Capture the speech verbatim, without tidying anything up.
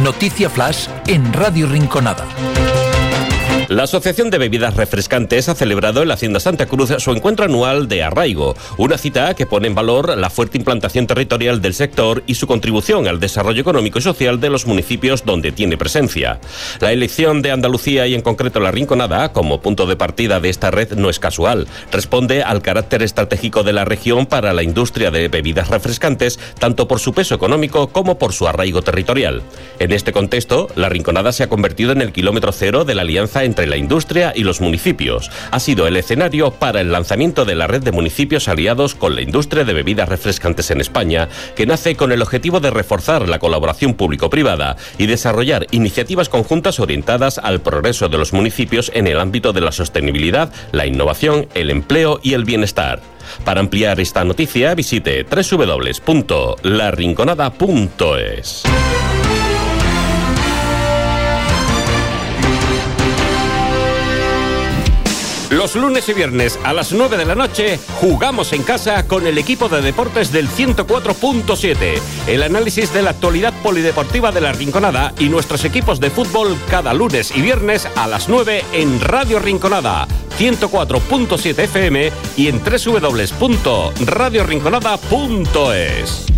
Noticia Flash en Radio Rinconada. La Asociación de Bebidas Refrescantes ha celebrado en la Hacienda Santa Cruz su encuentro anual de Arraigo, una cita que pone en valor la fuerte implantación territorial del sector y su contribución al desarrollo económico y social de los municipios donde tiene presencia. La elección de Andalucía y en concreto la Rinconada como punto de partida de esta red no es casual. Responde al carácter estratégico de la región para la industria de bebidas refrescantes, tanto por su peso económico como por su arraigo territorial. En este contexto, la Rinconada se ha convertido en el kilómetro cero de la alianza entre entre la industria y los municipios. Ha sido el escenario para el lanzamiento de la red de municipios aliados con la industria de bebidas refrescantes en España, que nace con el objetivo de reforzar la colaboración público-privada y desarrollar iniciativas conjuntas orientadas al progreso de los municipios en el ámbito de la sostenibilidad, la innovación, el empleo y el bienestar. Para ampliar esta noticia, visite doble u doble u doble u punto la rinconada punto es. Los lunes y viernes a las nueve de la noche jugamos en casa con el equipo de deportes del ciento cuatro punto siete. El análisis de la actualidad polideportiva de la Rinconada y nuestros equipos de fútbol cada lunes y viernes a las nueve en Radio Rinconada, ciento cuatro punto siete F M y en doble u doble u doble u punto radio rinconada punto es.